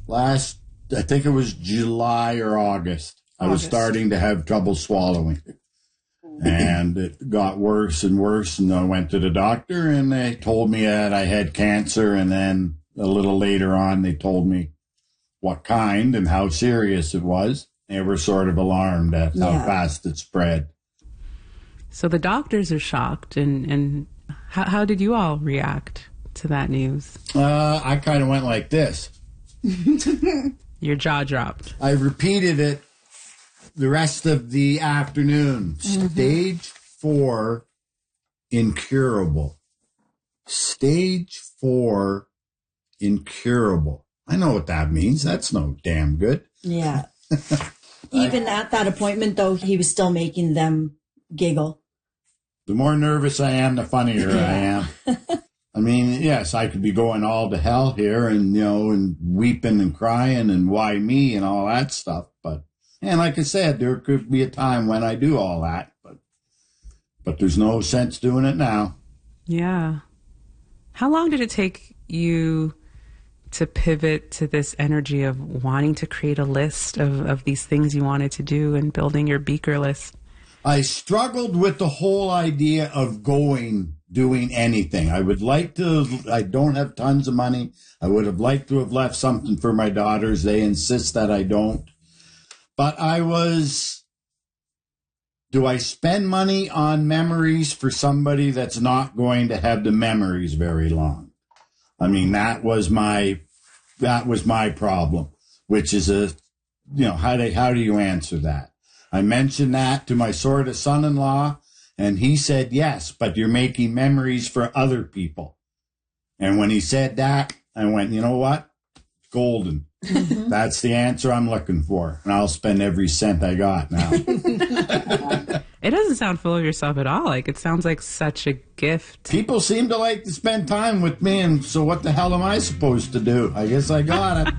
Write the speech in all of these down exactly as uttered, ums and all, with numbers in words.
Last, I think it was July or August. I was August. starting to have trouble swallowing. And it got worse and worse. And I went to the doctor and they told me that I had cancer. And then a little later on, they told me what kind and how serious it was. They were sort of alarmed at how Yeah. fast it spread. So the doctors are shocked. And, and how, how did you all react to that news? Uh, I kind of went like this. Your jaw dropped. I repeated it the rest of the afternoon. Mm-hmm. Stage four, incurable. Stage four, incurable. I know what that means. That's no damn good. Yeah. Even at that appointment, though, he was still making them giggle. The more nervous I am, the funnier I am. I mean, yes, I could be going all to hell here and, you know, and weeping and crying and why me and all that stuff. But, and like I said, there could be a time when I do all that, but, but there's no sense doing it now. Yeah. How long did it take you to pivot to this energy of wanting to create a list of, of these things you wanted to do and building your beaker list? I struggled with the whole idea of going, doing anything. I would like to, I don't have tons of money. I would have liked to have left something for my daughters. They insist that I don't. But I was, do I spend money on memories for somebody that's not going to have the memories very long? I mean, that was my, that was my problem, which is a, you know, how do, how do you answer that? I mentioned that to my sort of son-in-law, and he said, yes, but you're making memories for other people. And when he said that, I went, you know what? Golden. Mm-hmm. That's the answer I'm looking for. And I'll spend every cent I got now. It doesn't sound full of yourself at all. Like, it sounds like such a gift. People seem to like to spend time with me, and so what the hell am I supposed to do? I guess I got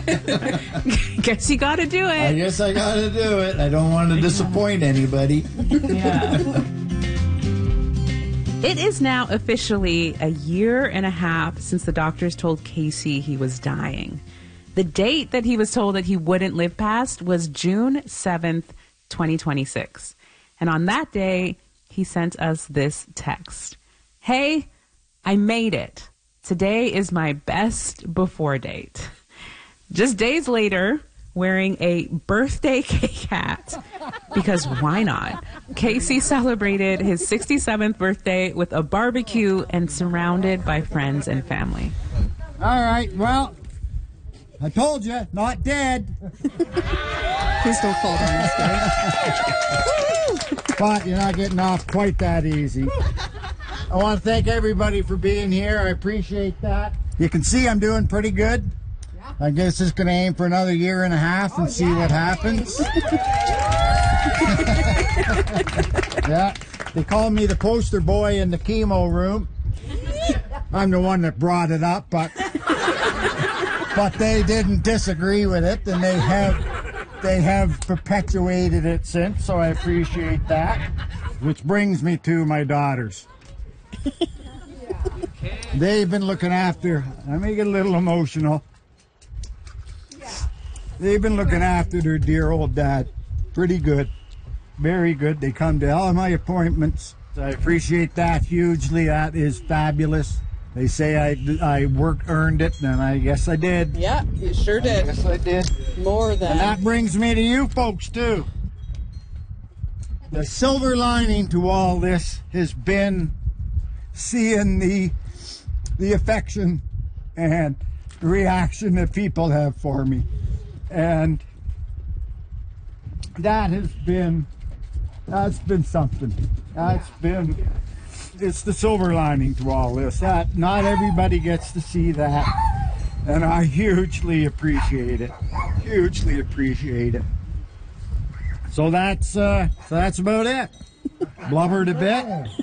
it. Guess you got to do it. I guess I got to do it. I don't want to disappoint anybody. Yeah. It is now officially a year and a half since the doctors told Casey he was dying. The date that he was told that he wouldn't live past was June seventh, twenty twenty-six. And on that day, he sent us this text. Hey, I made it. Today is my best before date. Just days later, wearing a birthday cake hat, because why not? Casey celebrated his sixty-seventh birthday with a barbecue and surrounded by friends and family. All right, well, I told you, not dead. Please don't fall down this day. But you're not getting off quite that easy. I want to thank everybody for being here. I appreciate that. You can see I'm doing pretty good. I guess it's going to aim for another year and a half and oh, see yeah. what happens. Yeah, they call me the poster boy in the chemo room. I'm the one that brought it up, but but they didn't disagree with it, and they have they have perpetuated it since. So I appreciate that. Which brings me to my daughters. They've been looking after. I may get a little emotional. They've been looking after their dear old dad. Pretty good. Very good. They come to all of my appointments. I appreciate that hugely. That is fabulous. They say I, I worked, earned it, and I guess I did. Yeah, you sure did. Yes, I did. More than. And that brings me to you folks, too. The silver lining to all this has been seeing the, the affection and the reaction that people have for me. And that has been, that's been something. That's been, it's the silver lining to all this. That not everybody gets to see that. And I hugely appreciate it. Hugely appreciate it. So that's, uh, so that's about it. Blubbered a bit.